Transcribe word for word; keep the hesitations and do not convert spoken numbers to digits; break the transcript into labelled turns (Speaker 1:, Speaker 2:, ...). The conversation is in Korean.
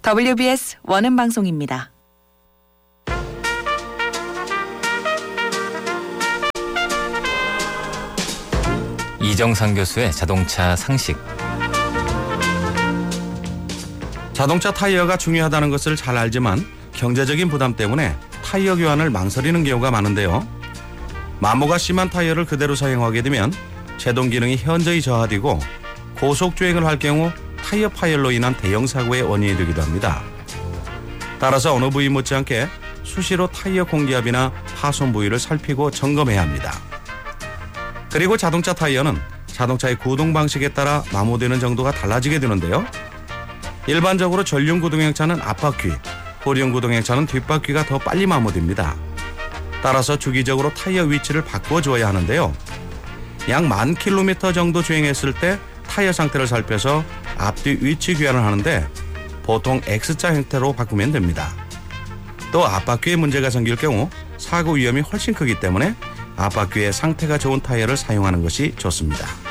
Speaker 1: 더블유비에스 원음 방송입니다.
Speaker 2: 이정상 교수의 자동차 상식.
Speaker 3: 자동차 타이어가 중요하다는 것을 잘 알지만 경제적인 부담 때문에 타이어 교환을 망설이는 경우가 많은데요. 마모가 심한 타이어를 그대로 사용하게 되면 제동 기능이 현저히 저하되고 고속주행을 할 경우 타이어 파열로 인한 대형 사고의 원인이 되기도 합니다. 따라서 어느 부위 못지않게 수시로 타이어 공기압이나 파손 부위를 살피고 점검해야 합니다. 그리고 자동차 타이어는 자동차의 구동 방식에 따라 마모되는 정도가 달라지게 되는데요. 일반적으로 전륜 구동형차는 앞바퀴, 후륜 구동형차는 뒷바퀴가 더 빨리 마모됩니다. 따라서 주기적으로 타이어 위치를 바꾸어 줘야 하는데요. 약 만 킬로미터 정도 주행했을 때 타이어 상태를 살펴서 앞뒤 위치 교환을 하는데 보통 X자 형태로 바꾸면 됩니다. 또 앞바퀴에 문제가 생길 경우 사고 위험이 훨씬 크기 때문에 앞바퀴에 상태가 좋은 타이어를 사용하는 것이 좋습니다.